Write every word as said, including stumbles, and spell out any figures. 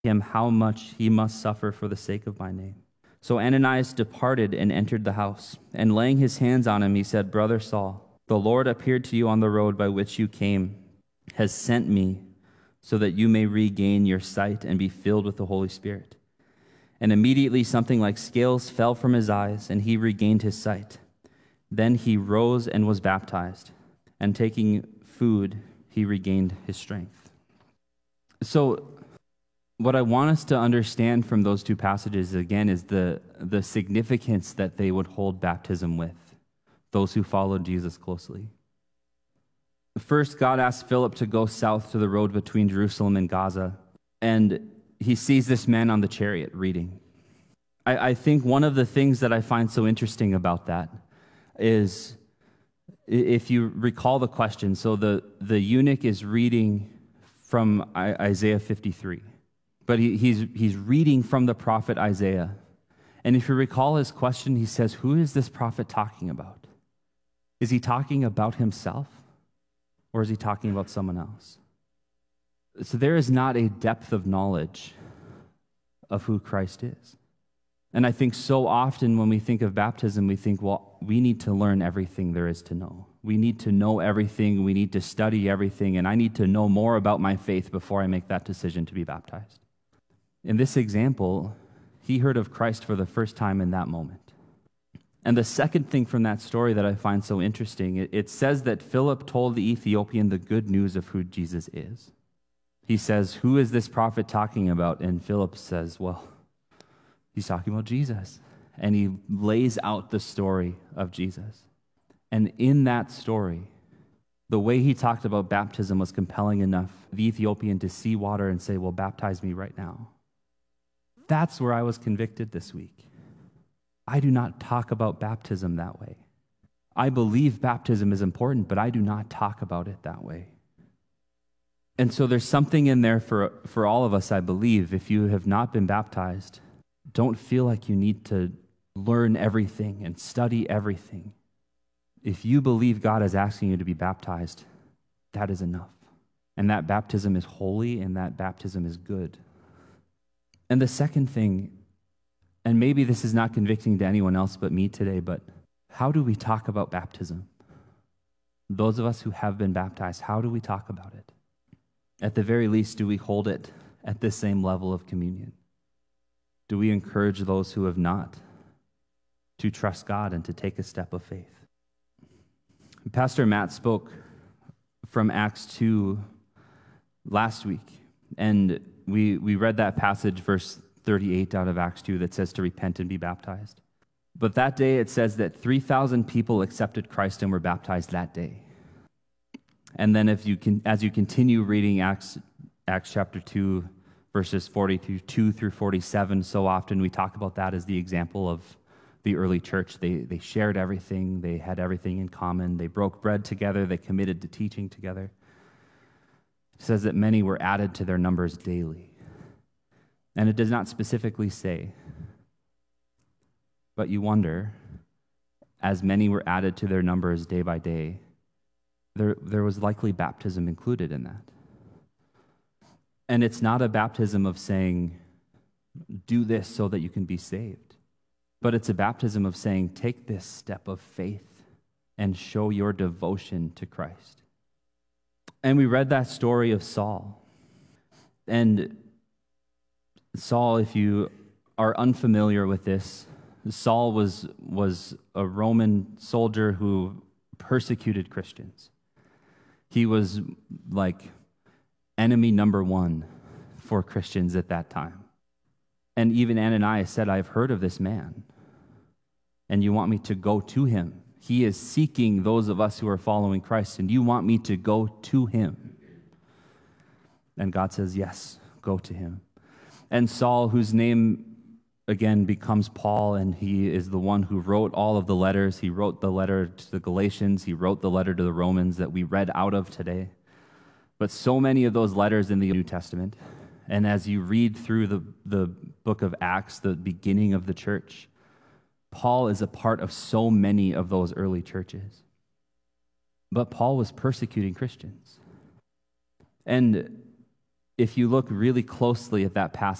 him how much he must suffer for the sake of my name. So Ananias departed and entered the house, and laying his hands on him, he said, Brother Saul, the Lord appeared to you on the road by which you came, has sent me so that you may regain your sight and be filled with the Holy Spirit. And immediately something like scales fell from his eyes, and he regained his sight. Then he rose and was baptized, and taking food, he regained his strength. So what I want us to understand from those two passages, again, is the, the significance that they would hold baptism with, those who followed Jesus closely. First, God asked Philip to go south to the road between Jerusalem and Gaza, and he sees this man on the chariot reading. I, I think one of the things that I find so interesting about that is, if you recall the question, so the, the eunuch is reading from Isaiah fifty-three. But he, he's, he's reading from the prophet Isaiah. And if you recall his question, he says, who is this prophet talking about? Is he talking about himself? Or is he talking about someone else? So there is not a depth of knowledge of who Christ is. And I think so often when we think of baptism, we think, well, we need to learn everything there is to know. We need to know everything. We need to study everything. And I need to know more about my faith before I make that decision to be baptized. In this example, he heard of Christ for the first time in that moment. And the second thing from that story that I find so interesting, it, it says that Philip told the Ethiopian the good news of who Jesus is. He says, who is this prophet talking about? And Philip says, well, he's talking about Jesus. And he lays out the story of Jesus. And in that story, the way he talked about baptism was compelling enough for the Ethiopian to see water and say, well, baptize me right now. That's where I was convicted this week. I do not talk about baptism that way. I believe baptism is important, but I do not talk about it that way. And so there's something in there for, for all of us, I believe. If you have not been baptized, don't feel like you need to learn everything and study everything. If you believe God is asking you to be baptized, that is enough. And that baptism is holy, and that baptism is good. And the second thing, and maybe this is not convicting to anyone else but me today, but how do we talk about baptism? Those of us who have been baptized, how do we talk about it? At the very least, do we hold it at the same level of communion? Do we encourage those who have not to trust God and to take a step of faith? Pastor Matt spoke from Acts two last week, and we, we read that passage, verse thirty-eight out of Acts two, that says to repent and be baptized. But that day it says that three thousand people accepted Christ and were baptized that day. And then if you can, as you continue reading Acts, Acts chapter two, verses forty-two through forty-seven, so often we talk about that as the example of the early church. They, they shared everything. They had everything in common. They broke bread together. They committed to teaching together. It says that many were added to their numbers daily. And it does not specifically say, but you wonder, as many were added to their numbers day by day, there, there was likely baptism included in that. And it's not a baptism of saying, do this so that you can be saved. But it's a baptism of saying, take this step of faith and show your devotion to Christ. And we read that story of Saul. And Saul, if you are unfamiliar with this, Saul was, was a Roman soldier who persecuted Christians. He was like enemy number one for Christians at that time. And even Ananias said, I've heard of this man, and you want me to go to him. He is seeking those of us who are following Christ, and you want me to go to him. And God says, yes, go to him. And Saul, whose name again becomes Paul, and he is the one who wrote all of the letters. He wrote the letter to the Galatians. He wrote the letter to the Romans that we read out of today. But so many of those letters in the New Testament, and as you read through the, the book of Acts, the beginning of the church, Paul is a part of so many of those early churches. But Paul was persecuting Christians. And if you look really closely at that passage,